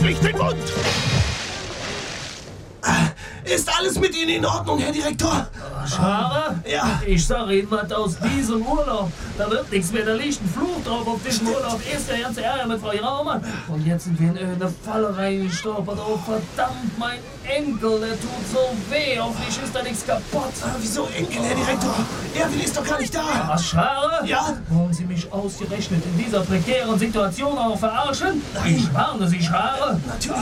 nicht den Mund! Ist alles mit Ihnen in Ordnung, Herr Direktor? Schade? Ja. Ich sage Ihnen was aus diesem Urlaub. Da wird nichts mehr, da liegt ein Fluch drauf auf diesem Urlaub. Erst der ganze Ärger mit Frau Raumann. Und jetzt sind wir in eine Falle reingestolpert. Oh verdammt, mein Enkel, der tut so weh. Hoffentlich ist da nichts kaputt. Wieso Enkel, Herr Direktor? Erwin ist doch gar nicht da. Was, Schade? Ja? Wollen Sie mich ausgerechnet in dieser prekären Situation auch verarschen? Ich warne Sie, Schade. Natürlich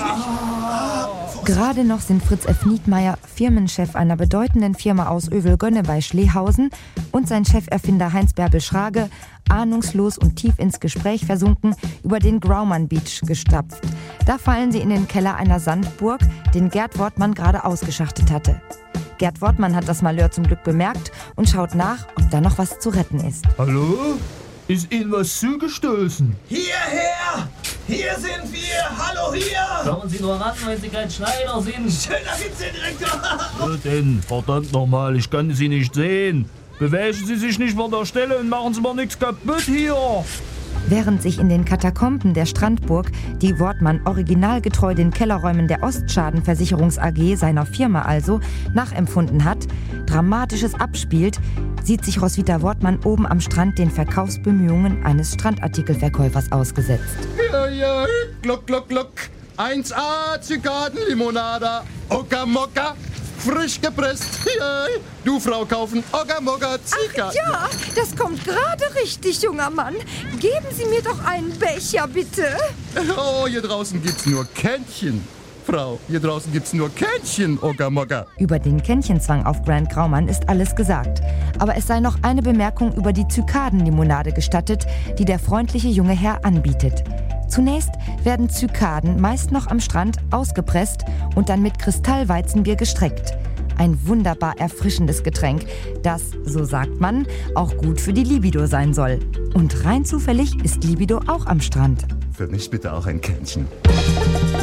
nicht. Gerade noch sind Fritz F. Niedmeyer, Firmenchef einer bedeutenden Firma aus Övelgönne bei Schlehausen, und sein Cheferfinder Heinz-Bärbel Schrage ahnungslos und tief ins Gespräch versunken über den Graumann Beach gestapft. Da fallen sie in den Keller einer Sandburg, den Gerd Wortmann gerade ausgeschachtet hatte. Gerd Wortmann hat das Malheur zum Glück bemerkt und schaut nach, ob da noch was zu retten ist. Hallo? Ist Ihnen was zugestoßen? Hierher! Hier sind wir! Hallo, hier! Kommen Sie nur ran, wenn Sie kein Schneider sind. Schöner Witz, Herr Direktor! Was denn? Verdammt nochmal, ich kann Sie nicht sehen. Bewegen Sie sich nicht von der Stelle und machen Sie mal nichts kaputt hier. Während sich in den Katakomben der Strandburg die Wortmann originalgetreu den Kellerräumen der Ostschadenversicherungs AG, seiner Firma also, nachempfunden hat, Dramatisches abspielt, sieht sich Roswitha Wortmann oben am Strand den Verkaufsbemühungen eines Strandartikelverkäufers ausgesetzt. Ja, gluck, gluck, gluck. 1A Zygardenlimonada, Okamokka, frisch gepresst. Ja, du Frau kaufen, Okamokka Zygarden. Ja, das kommt gerade richtig, junger Mann. Geben Sie mir doch einen Becher, bitte. Oh, hier draußen gibt's nur Kännchen. Frau, hier draußen gibt's nur Kännchen, Okamokka. Über den Kännchenzwang auf Grand Graumann ist alles gesagt. Aber es sei noch eine Bemerkung über die Zykadenlimonade gestattet, die der freundliche junge Herr anbietet. Zunächst werden Zykaden meist noch am Strand ausgepresst und dann mit Kristallweizenbier gestreckt. Ein wunderbar erfrischendes Getränk, das, so sagt man, auch gut für die Libido sein soll. Und rein zufällig ist Libido auch am Strand. Für mich bitte auch ein Kännchen.